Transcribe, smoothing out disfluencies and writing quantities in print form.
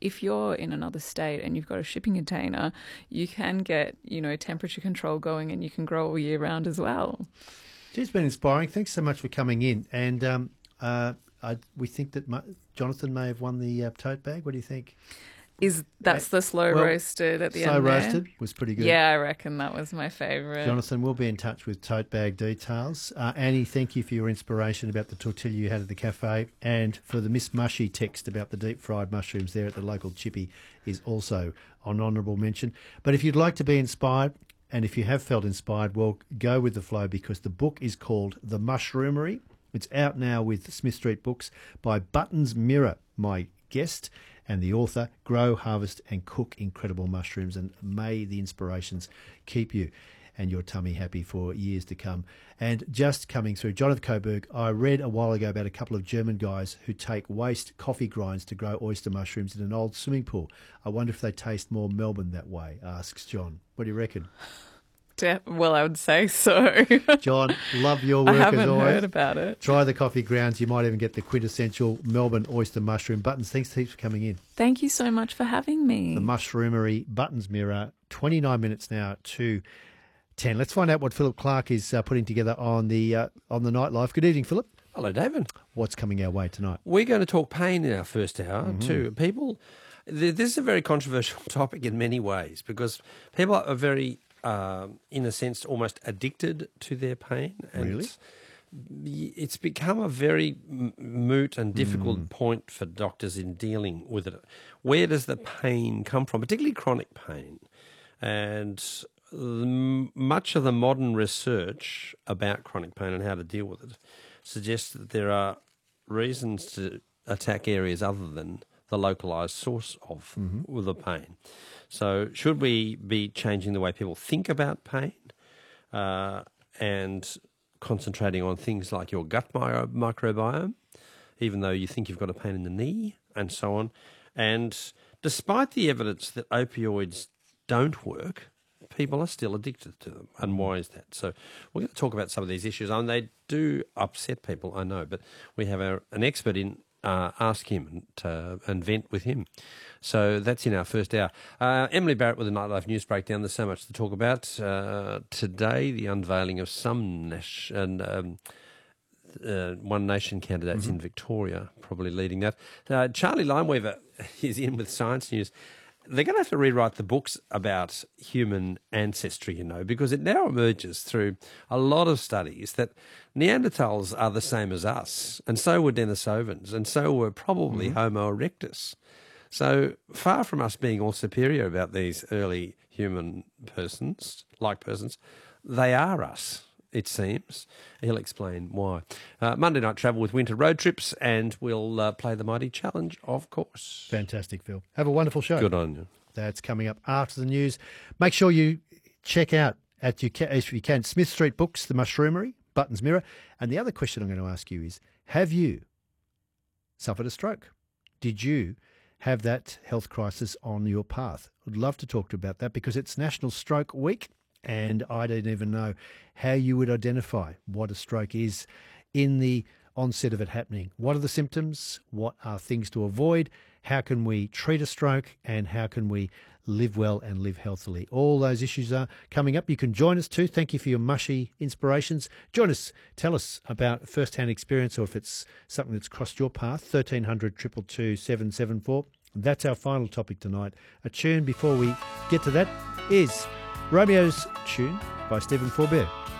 if you're in another state and you've got a shipping container, you can get, temperature control going and you can grow all year round as well. It's been inspiring. Thanks so much for coming in. And we think that Jonathan may have won the tote bag. What do you think? That's the slow roasted at the end? Slow roasted was pretty good. Yeah, I reckon that was my favourite. Jonathan, we'll be in touch with tote bag details. Annie, thank you for your inspiration about the tortilla you had at the cafe, and for the Miss Mushy text about the deep fried mushrooms there at the local chippy is also an honourable mention. But if you'd like to be inspired, and if you have felt inspired, well, go with the flow, because the book is called The Mushroomery. It's out now with Smith Street Books by Buttons Mirror, my guest, and the author. Grow, harvest and cook incredible mushrooms, and may the inspirations keep you and your tummy happy for years to come. And just coming through, Jonathan Coburg, I read a while ago about a couple of German guys who take waste coffee grinds to grow oyster mushrooms in an old swimming pool. I wonder if they taste more Melbourne that way, asks John. What do you reckon? Well, I would say so. John, love your work as always. I haven't heard about it. Try the coffee grounds. You might even get the quintessential Melbourne oyster mushroom. Buttons, thanks heaps for coming in. Thank you so much for having me. The Mushroomery, Buttons Mirror, 29 minutes now to 10. Let's find out what Philip Clark is putting together on the nightlife. Good evening, Philip. Hello, David. What's coming our way tonight? We're going to talk pain in our first hour to people. This is a very controversial topic in many ways, because people are very... in a sense, almost addicted to their pain. And really? It's become a very moot and difficult point for doctors in dealing with it. Where does the pain come from, particularly chronic pain? And much of the modern research about chronic pain and how to deal with it suggests that there are reasons to attack areas other than the localised source of the pain. So should we be changing the way people think about pain and concentrating on things like your gut microbiome, even though you think you've got a pain in the knee and so on? And despite the evidence that opioids don't work, people are still addicted to them. And why is that? So we're going to talk about some of these issues. I mean, they do upset people, I know, but we have an expert in. Ask him and vent with him. So that's in our first hour. Emily Barrett with the Nightlife News Breakdown. There's so much to talk about. Today, the unveiling of some One Nation candidates in Victoria, probably leading that. Charlie Limeweaver is in with Science News. They're going to have to rewrite the books about human ancestry, because it now emerges through a lot of studies that Neanderthals are the same as us, and so were Denisovans, and so were probably Homo erectus. So far from us being all superior about these early human persons, they are us, it seems. He'll explain why. Monday night travel with winter road trips, and we'll play the Mighty Challenge, of course. Fantastic, Phil. Have a wonderful show. Good on you. That's coming up after the news. Make sure you check out, if you can, Smith Street Books, The Mushroomery, Buttons Mirror. And the other question I'm going to ask you is, have you suffered a stroke? Did you have that health crisis on your path? I'd love to talk to you about that, because it's National Stroke Week. And I don't even know how you would identify what a stroke is in the onset of it happening. What are the symptoms? What are things to avoid? How can we treat a stroke? And how can we live well and live healthily? All those issues are coming up. You can join us too. Thank you for your mushy inspirations. Join us. Tell us about first-hand experience, or if it's something that's crossed your path. 1300 222 774. That's our final topic tonight. A tune before we get to that is Romeo's Tune by Stephen Forbert.